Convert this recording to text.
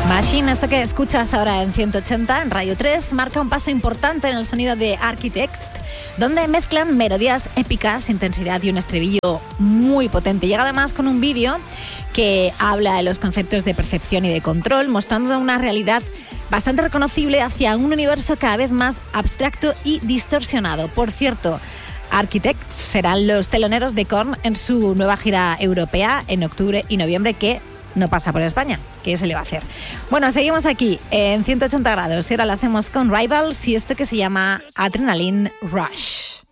Machine, esto que escuchas ahora en 180 en Radio 3, marca un paso importante en el sonido de Architects, donde mezclan melodías épicas, intensidad y un estribillo muy potente. Llega además con un vídeo que habla de los conceptos de percepción y de control, mostrando una realidad bastante reconocible hacia un universo cada vez más abstracto y distorsionado. Por cierto, Architects serán los teloneros de Korn en su nueva gira europea en octubre y noviembre, que no pasa por España. ¿Qué se le va a hacer? Bueno, seguimos aquí en 180 grados y ahora lo hacemos con Rivals y esto que se llama Adrenaline Rush.